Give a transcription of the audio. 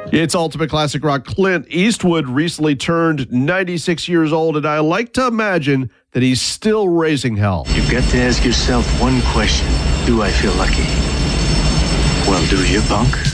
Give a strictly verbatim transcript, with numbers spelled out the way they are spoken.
It's Ultimate Classic Rock. Clint Eastwood recently turned ninety-six years old, and I like to imagine that he's still raising hell. You've got to ask yourself one question. Do I feel lucky? Well, do you, punk?